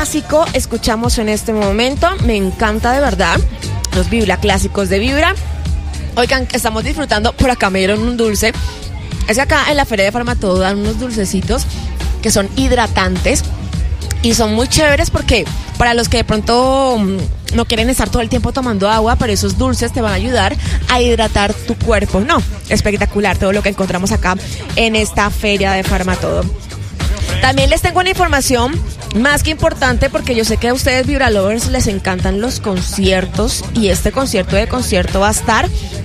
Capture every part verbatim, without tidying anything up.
clásico escuchamos en este momento. Me encanta de verdad los Vibra clásicos de Vibra. Oigan, estamos disfrutando, por acá me dieron un dulce. Es que acá en la feria de Farmatodo dan unos dulcecitos que son hidratantes y son muy chéveres porque para los que de pronto no quieren estar todo el tiempo tomando agua, pero esos dulces te van a ayudar a hidratar tu cuerpo. No, espectacular todo lo que encontramos acá en esta feria de Farmatodo. También les tengo una información más que importante porque yo sé que a ustedes Vibra Lovers les encantan los conciertos y este concierto de concierto va a estar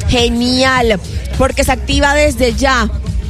genial porque se activa desde ya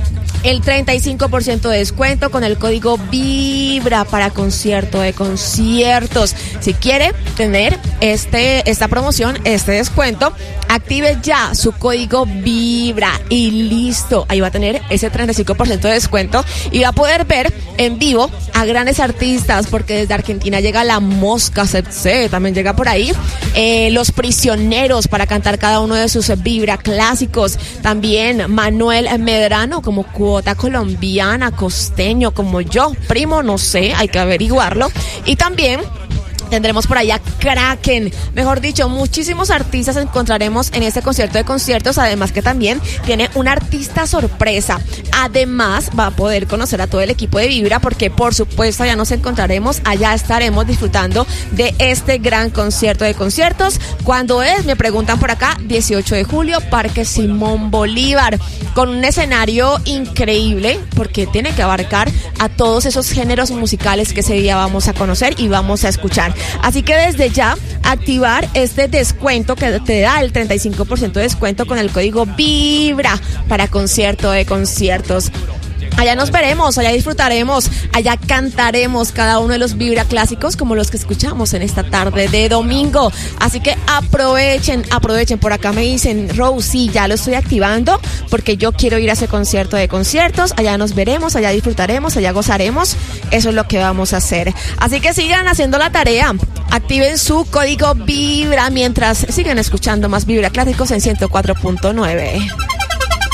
el treinta y cinco por ciento de descuento con el código VIBRA para concierto de conciertos. Si quiere tener este, esta promoción, este descuento, active ya su código VIBRA y listo. Ahí va a tener ese treinta y cinco por ciento de descuento y va a poder ver en vivo a grandes artistas porque desde Argentina llega La Mosca, Sepse, también llega por ahí. Eh, Los Prisioneros para cantar cada uno de sus Vibra clásicos. También Manuel Medrano como cuota colombiana, costeño como yo, primo, no sé, hay que averiguarlo. Y también tendremos por allá Kraken, mejor dicho, muchísimos artistas encontraremos en este concierto de conciertos, además que también tiene un artista sorpresa. Además va a poder conocer a todo el equipo de Vibra porque por supuesto allá nos encontraremos, allá estaremos disfrutando de este gran concierto de conciertos. ¿Cuándo es? Me preguntan por acá, dieciocho de julio, Parque Simón Bolívar, con un escenario increíble porque tiene que abarcar a todos esos géneros musicales que ese día vamos a conocer y vamos a escuchar. Así que desde ya activar este descuento que te da el treinta y cinco por ciento de descuento con el código VIBRA para concierto de conciertos. Allá nos veremos, allá disfrutaremos, allá cantaremos cada uno de los Vibra clásicos como los que escuchamos en esta tarde de domingo. Así que aprovechen, aprovechen. Por acá me dicen, Rose, sí, ya lo estoy activando porque yo quiero ir a ese concierto de conciertos. Allá nos veremos, allá disfrutaremos, allá gozaremos. Eso es lo que vamos a hacer. Así que sigan haciendo la tarea. Activen su código VIBRA mientras siguen escuchando más Vibra clásicos en ciento cuatro punto nueve.